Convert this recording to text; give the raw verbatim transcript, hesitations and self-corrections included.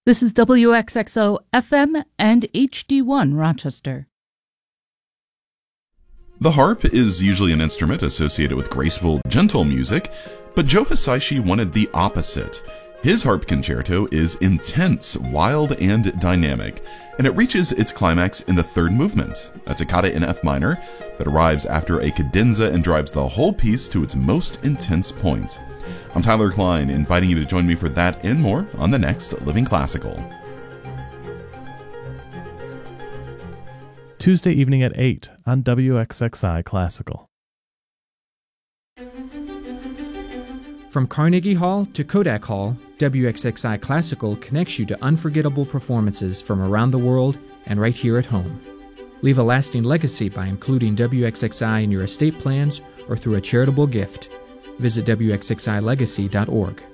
This is W X X O F M and H D one Rochester. The harp is usually an instrument associated with graceful, gentle music, but Joe Hisaishi wanted the opposite. His harp concerto is intense, wild, and dynamic, and it reaches its climax in the third movement, a toccata in F minor that arrives after a cadenza and drives the whole piece to its most intense point. I'm Tyler Klein, inviting you to join me for that and more on the next Living Classical. Tuesday evening at eight on W X X I Classical. From Carnegie Hall to Kodak Hall, W X X I Classical connects you to unforgettable performances from around the world and right here at home. Leave a lasting legacy by including W X X I in your estate plans or through a charitable gift. Visit W X X I legacy dot org.